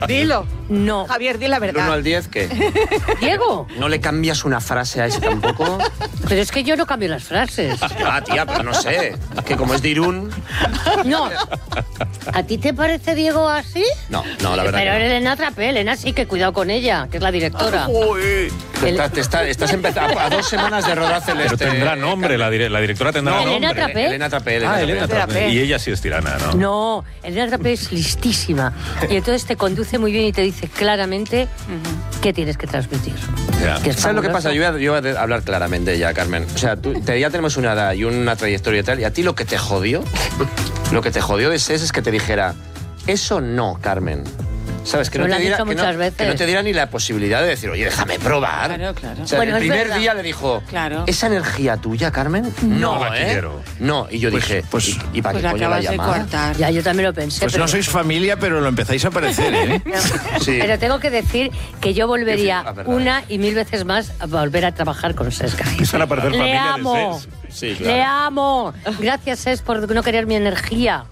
Dilo. No. Javier, di la ¿Del verdad. 1 al 10 qué? ¿Diego? ¿No le cambias una frase a ese tampoco? Pero es que yo no cambio las frases. Ah, tía, pero no sé. Es que como es de Irún... No. ¿A ti te parece Diego así? No, la verdad Pero que no. Elena Trapé, Elena sí, que cuidado con ella, que es la directora. Uy, estás empezando a 2 semanas de rodaje. Pero tendrá nombre, la directora tendrá nombre. Elena Trapé. Elena Trapé. Elena Trapé. Y ella sí es tirana, ¿no? No, Elena Trapé es listísima. Y entonces te conduce muy bien y te dice claramente qué tienes que transmitir. Ya. Que es ¿Sabes lo que fabuloso. pasa? Yo voy a hablar claramente ya, Carmen. O sea, ya tenemos una edad y una trayectoria y tal, y a ti lo que te jodió de SES es que te dijera, eso no, Carmen. ¿Sabes? Que Me no, lo te han diera, dicho muchas veces. que no te diera ni la posibilidad de decir, oye, déjame probar. Claro. O sea, Bueno, el es primer verdad. día le dijo, Claro. ¿esa energía tuya, Carmen? No, la quiero. No, y yo dije, ¿y para Pues qué la coño la acabas de llamada? cortar. Ya, yo también lo pensé. Pues pero, no sois familia, pero lo empezáis a parecer, ¿eh? Sí. pero tengo que decir que yo volvería La verdad. una y 1000 veces más a volver a trabajar con Sesca. Empiezan a parecer Le familia de amo. SES. Sí, claro. Le amo. Gracias, Ses, por no querer mi energía.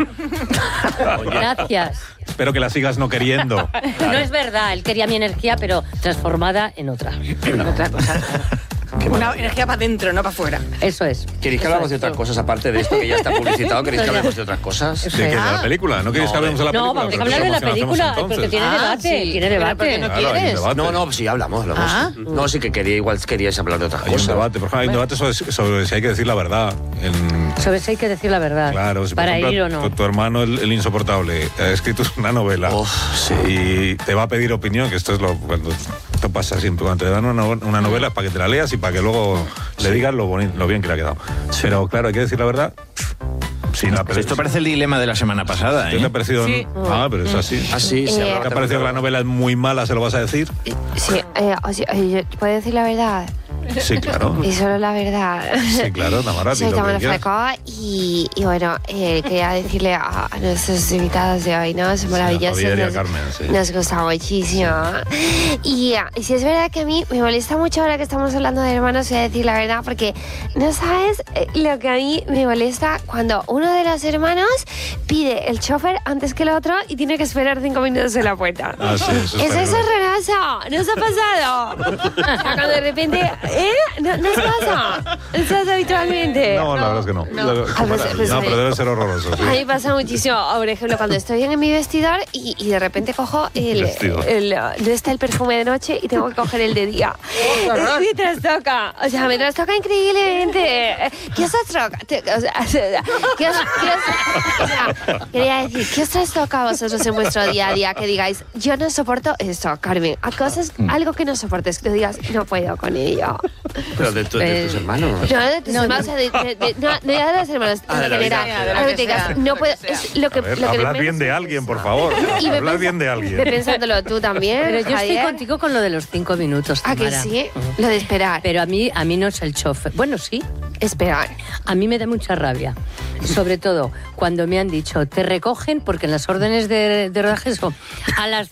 Gracias. Espero que la sigas no queriendo. No es verdad, él quería mi energía, pero transformada en otra. Otra cosa. Una energía para adentro, no para afuera. Eso es. ¿Queréis que hablamos de otras cosas aparte de esto que ya está publicitado? ¿Queréis que hablemos de otras cosas? Eso ¿De qué? es. ¿De la película? ¿No queréis que hablemos de la película? No, vamos a Pero hablar de la ¿qué promoción película, hacemos porque entonces? tiene debate, sí. tiene Pero debate. ¿por qué no Claro, hay un quieres? debate. No, sí, hablamos. No, sí que queríais hablar de otras Hay un cosas. debate, por ejemplo, hay un debate sobre si hay que decir la verdad. Sobre eso hay que decir la verdad. Claro, si por para ejemplo, ir o no. tu hermano, el insoportable, ha escrito una novela Sí. y te va a pedir opinión, que esto es cuando esto pasa siempre, cuando te dan una novela es para que te la leas y para que luego le digas lo bien que le ha quedado. Pero claro, hay que decir la verdad. Sí, Esto parece el dilema de la semana pasada, ¿Te ha ¿eh? parecido? Sí. Ah, pero es así. Así, ¿Te ha parecido que la novela es muy mala, se lo vas a decir? Sí, ¿puedo decir la verdad? Sí, claro. Y solo la verdad. Sí, claro, Tamara. Soy Tamara Falcó y bueno, quería decirle a nuestros invitados de hoy, ¿no? Son maravillosos. Javier y a Carmen, sí. Nos gusta muchísimo. Y si es verdad que a mí me molesta mucho ahora que estamos hablando de hermanos, voy a decir la verdad, porque no sabes lo que a mí me molesta cuando uno de los hermanos pide el chofer antes que el otro y tiene que esperar 5 minutos en la puerta. Ah, sí, eso Eso está es horroroso, ¿no os ha pasado? O sea, cuando de repente, ¿no os pasa? ¿No os pasa habitualmente? No, la verdad es que no. No, pero debe ser horroroso. Sí. A mí pasa muchísimo, por ejemplo, cuando estoy en mi vestidor y de repente cojo Vestido. no está el perfume de noche y tengo que coger el de día. Me trastoca, o sea, me trastoca increíblemente. ¿Qué os trastoca? Quería decir, ¿qué os trastoca a vosotros en vuestro día a día? Que digáis, yo no soporto esto, Carmen. A cosas, algo que no soportes, que digas, no puedo con ello. Pero de tus hermanos. No, de tus hermanos, no ya de los hermanos, Ah, de en la vida. general. De la Algo que que digas, sea, no de puedo, la que es lo que... A ver, lo que hablad menos- bien de alguien, por favor. Y ve Hablad bien de Ve alguien. pensándolo tú también, Pero yo estoy Javier. contigo con lo de los 5 minutos, ¿A que Tamara. sí? Lo de esperar. Pero a mí no es el chofer. Bueno, sí. Esperar. A mí me da mucha rabia. Sobre todo cuando me han dicho, te recogen, porque en las órdenes de rodaje son a las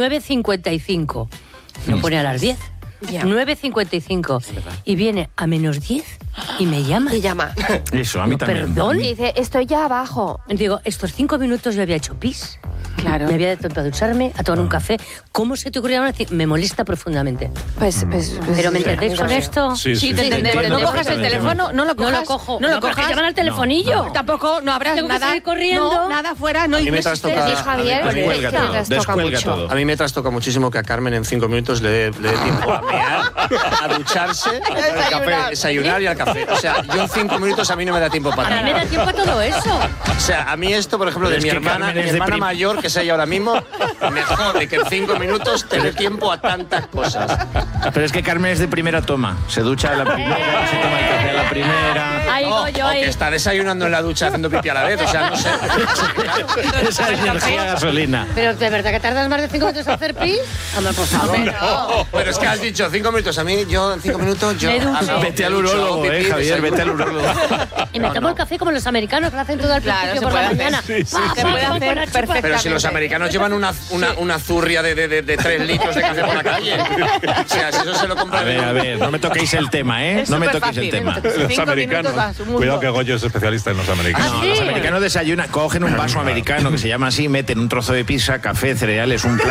9:55. No pone a las 10. Ya. 9:55. Y viene a -10 y me llama. Te llama. Eso, a mí también. Perdón. Y dice, estoy ya abajo. Digo, estos 5 minutos yo había hecho pis. Claro. Me había detenido a ducharme, a tomar un café. ¿Cómo se te ocurría decir? Me molesta profundamente. Pues ¿Pero me entendéis con esto? Sí, sí, Sí, te sí, entendemos. entiendo No cojas el perfectamente. teléfono, no lo No cojas. lo cojo. No lo porque cojas. llaman al telefonillo. Tampoco, no habrás Tengo que nada. salir corriendo. No, nada fuera, no A mí me insistes. trastoca- Y Javier, a mí me Descuelga te todo, trastoca descuelga mucho. todo. A mí me trastoca muchísimo que a Carmen en 5 minutos le dé tiempo a mear, a ducharse, al café, desayunar y al café. O sea, yo en 5 minutos a mí no me da tiempo A para mí me nada. da tiempo a todo eso. O sea, a mí esto, por ejemplo, de Es mi que hermana, Carmen es de mayor, que es ella ahora mismo, me jode que en 5 minutos te dé tiempo a tantas cosas. Pero es que Carmen es de primera toma. Se ducha a la primera, se toma el café a la primera. Ahí No, voy yo, o ahí. que está desayunando en la ducha haciendo pipí a la vez, o sea, no sé. Esa es energía gasolina. Pero de verdad que tardas más de 5 minutos en hacer pis. Hombre, por favor. Pero es que has dicho 5 minutos, a mí, yo en 5 minutos, yo... Me ducho. a mí, Vete al me ducho, urólogo, pipí, Javier, desayuno. vete al urólogo. Y me tomo el café como los americanos, que lo hacen todo al Claro, principio se por la puede mañana. hacer. Se puede hacer perfectamente. Pero si los americanos llevan una zurria de 3 litros de café por la calle. O sea, si eso se lo compran... A ver, no me toquéis el tema, ¿eh? Es No me superfácil, toquéis el tema. Los 5 americanos. minutos a su mundo. Cuidado que Goyo es especialista en los americanos. No, los americanos desayunan, cogen un vaso americano que se llama así, meten un trozo de pizza, café, cereales, un plato.